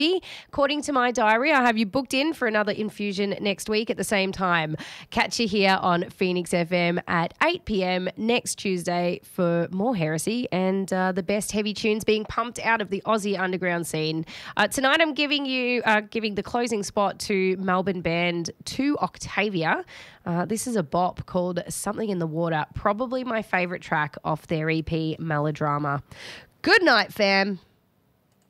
According to my diary, I have you booked in for another infusion next week at the same time. Catch you here on Phoenix FM at 8 p.m. next Tuesday for more heresy and the best heavy tunes being pumped out of the Aussie underground scene. Tonight I'm giving the closing spot to Melbourne band 2 Octavia. This is a bop called Something in the Water, probably my favourite track off their EP Melodrama. Good night, fam.